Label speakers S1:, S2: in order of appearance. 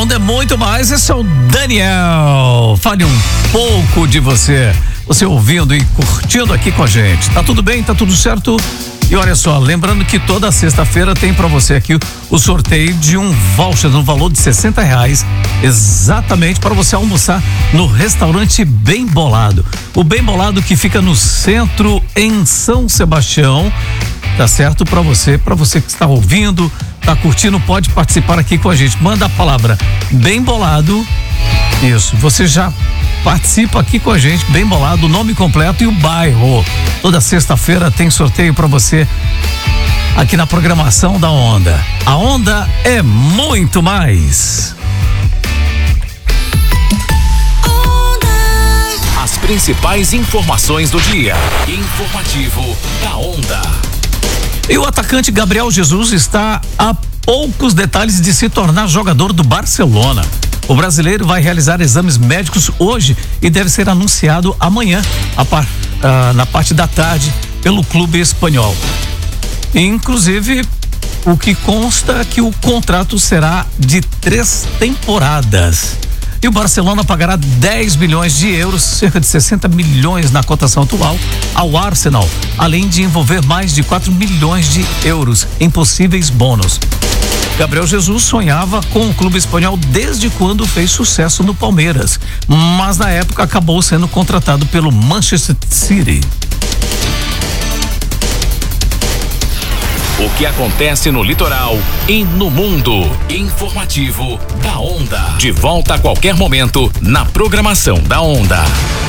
S1: Onda é muito mais. Esse é o Daniel. Fale um pouco de você. Você ouvindo e curtindo aqui com a gente. Tá tudo bem? Tá tudo certo? E olha só, lembrando que toda sexta-feira tem para você aqui o sorteio de um voucher no valor de R$60, exatamente para você almoçar no restaurante Bem Bolado. O Bem Bolado que fica no centro em São Sebastião, tá certo? Para você que está ouvindo, tá curtindo, pode participar aqui com a gente. Manda a palavra Bem Bolado. Isso, você já participa aqui com a gente, Bem Bolado, o nome completo e o bairro. Toda sexta-feira tem sorteio para você aqui na programação da Onda. A Onda é muito mais.
S2: As principais informações do dia. Informativo da Onda.
S1: E o atacante Gabriel Jesus está a poucos detalhes de se tornar jogador do Barcelona. O brasileiro vai realizar exames médicos hoje e deve ser anunciado amanhã, na parte da tarde, pelo clube espanhol. Inclusive, o que consta é que o contrato será de 3 temporadas. E o Barcelona pagará 10 milhões de euros, cerca de 60 milhões na cotação atual, ao Arsenal, além de envolver mais de 4 milhões de euros em possíveis bônus. Gabriel Jesus sonhava com o clube espanhol desde quando fez sucesso no Palmeiras, mas na época acabou sendo contratado pelo Manchester City.
S2: O que acontece no litoral e no mundo. Informativo da Onda. De volta a qualquer momento na programação da Onda.